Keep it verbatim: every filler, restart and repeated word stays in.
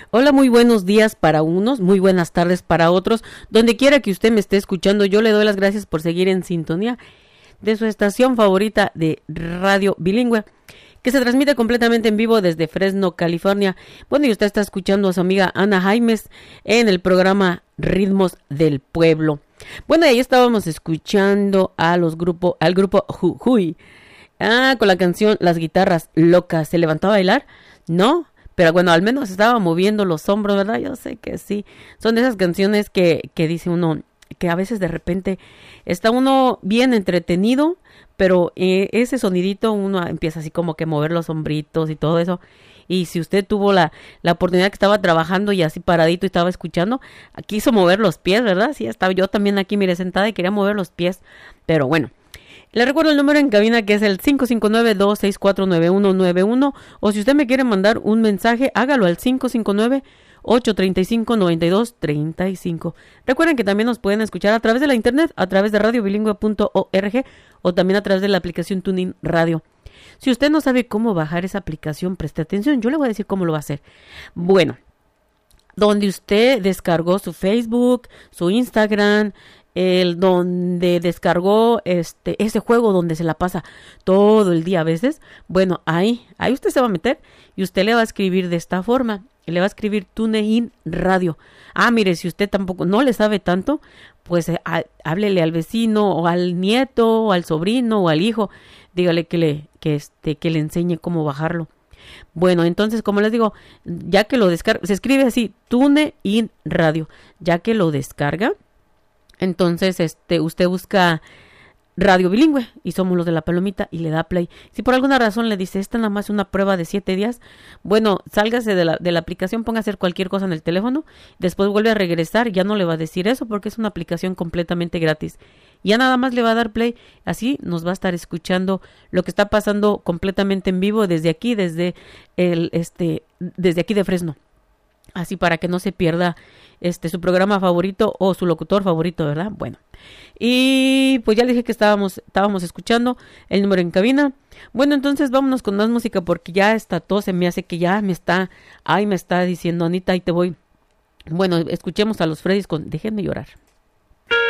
Hola, muy buenos días para unos, muy buenas tardes para otros. Donde quiera que usted me esté escuchando, yo le doy las gracias por seguir en sintonía de su estación favorita de radio bilingüe, que se transmite completamente en vivo desde Fresno, California. Bueno, y usted está escuchando a su amiga Ana Jaimes en el programa Ritmos del Pueblo. Bueno, ahí estábamos escuchando a los grupos, al grupo Jujuy. Ah, con la canción Las Guitarras Locas. ¿Se levantó a bailar? No. Pero bueno, al menos estaba moviendo los hombros, ¿verdad? Yo sé que sí. Son de esas canciones que, que dice uno, que a veces de repente está uno bien entretenido, pero eh, ese sonidito uno empieza así como que mover los hombritos y todo eso. Y si usted tuvo la, la oportunidad que estaba trabajando y así paradito y estaba escuchando, quiso mover los pies, ¿verdad? Sí, estaba yo también aquí, mire, sentada y quería mover los pies. Pero bueno. Le recuerdo el número en cabina, que es el cinco cinco nueve, dos seis cuatro, nueve uno nueve uno, o si usted me quiere mandar un mensaje, hágalo al cinco cinco nueve, ocho tres cinco, nueve dos tres cinco. Recuerden que también nos pueden escuchar a través de la internet, a través de radio bilingüe punto org o también a través de la aplicación TuneIn Radio. Si usted no sabe cómo bajar esa aplicación, preste atención, yo le voy a decir cómo lo va a hacer. Bueno, donde usted descargó su Facebook, su Instagram, el donde descargó este ese juego donde se la pasa todo el día a veces, bueno, ahí, ahí usted se va a meter y usted le va a escribir de esta forma, le va a escribir TuneIn Radio. Ah, mire, si usted tampoco no le sabe tanto, pues eh, a, háblele al vecino o al nieto o al sobrino o al hijo, dígale que le que este que le enseñe cómo bajarlo. Bueno, entonces, como les digo, ya que lo descarga, se escribe así, TuneIn Radio, ya que lo descarga, entonces, este, usted busca radio bilingüe y somos los de la palomita y le da play. Si por alguna razón le dice, esta nada más es una prueba de siete días, bueno, sálgase de la, de la aplicación, ponga a hacer cualquier cosa en el teléfono, después vuelve a regresar, ya no le va a decir eso porque es una aplicación completamente gratis. Ya nada más le va a dar play, así nos va a estar escuchando lo que está pasando completamente en vivo desde aquí, desde el, este, desde aquí de Fresno. Así para que no se pierda este su programa favorito o su locutor favorito, ¿verdad? Bueno, y pues ya le dije que estábamos, estábamos escuchando el número en cabina. Bueno, entonces vámonos con más música porque ya esta tos se me hace que ya me está, ay, me está diciendo Anita, ahí te voy. Bueno, escuchemos a los Freddys con Déjenme Llorar.